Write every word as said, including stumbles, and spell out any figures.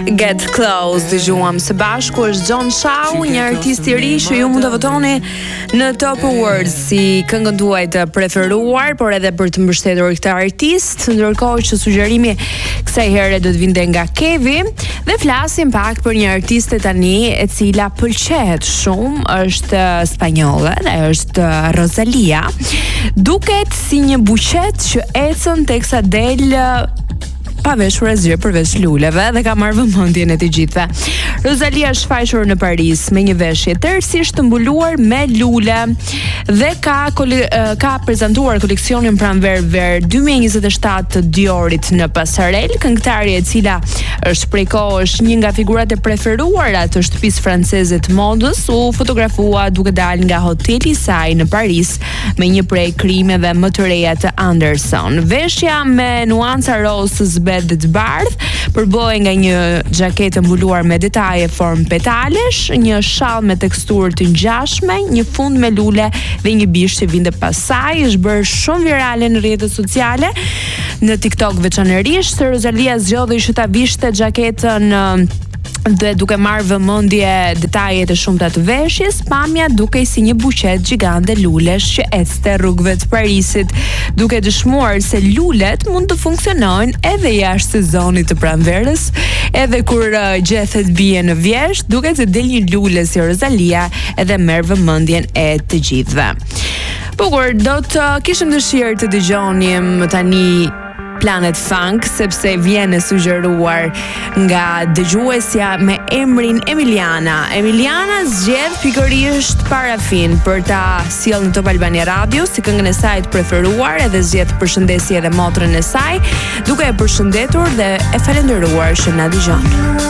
Get Close, dëgjuam së bashku, është John Shaw, një artist i ri që ju mund të votoni në Top Awards si këngën tuaj të preferuar, por edhe për të mbështetur këtë artist, ndërkohë që sugjerimi kësaj here do të vinte nga Kevi, dhe flasim pak për një artiste tani e cila pëlqehet shumë, është spanjolle dhe është Rosalia. Duket si një buqet që ecën teksa del pa veshur asgjë përveç luleve dhe ka marrë vëmendjen e të gjithëve. Rosalia është shfaqur në Paris me një veshje tërësisht të mbuluar me lule dhe ka ka prezantuar koleksionin pranver ver dy mijë e njëzet e shtatë të Diorit në pasarel. Këngëtarja e cila është prej kohësh një nga figurat e preferuara të shtëpisë franceze të modës u fotografua duke dalë nga hoteli i saj në Paris me një prej krimeve më të reja të Anderson. Veshja me nuanca rozë dhe të bardh, përbëhej nga një xhaketë mbuluar me detaje formë petalesh, një shall me teksturë të ngjashme, një fund me lule dhe një bish që vinte pas saj. Është bërë shumë virale në rrjetet sociale, në TikTok veçanërisht. Rosalia zgjodhi që ta vishte xhaketën dhe duke marrë vëmendje detajet e shumta të veshjes, pamja dukej si një buqet gjigande lulesh që ecte rrugëve të Parisit, duke dëshmuar se lulet mund të funksionojnë edhe jashtë sezonit të pranverës, edhe kur uh, gjethet bie në vjesht, duket se del një lule si Rosalia edhe merr vëmendjen e të gjithëve. Po kur do të uh, kishim dëshirë të dëgjonim tani Planet Funk, sepse vjen e sugjeruar nga dëgjuesja me emrin Emiliana. Emiliana zgjedh pikërisht Parafin për ta sjellë në Top Albania Radio si këngën e saj të preferuar, edhe zgjedh përshëndesje edhe motrën e saj, duke e përshëndetur dhe e falenderuar që na dëgjon.